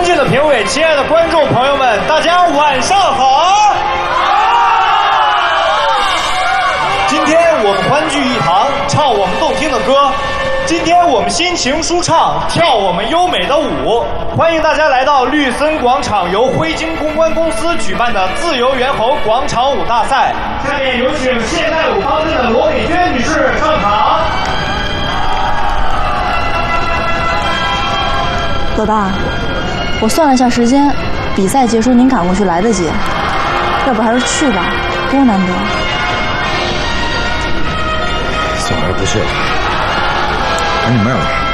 尊敬的评委，亲爱的观众朋友们，大家晚上好！今天我们欢聚一堂，唱我们动听的歌。今天我们心情舒畅，跳我们优美的舞。欢迎大家来到绿森广场由辉晶公关公司举办的自由猿猴广场舞大赛。下面有请现代舞方阵的罗美娟女士上场。 老大，我算了一下时间，比赛结束您赶过去来得及，要不还是去吧，多难得。 算了，还是不去了。赶紧卖了。